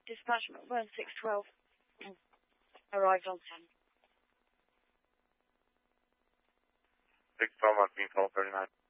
Dispatchment 1612 arrived on 10. 612 on being 1239.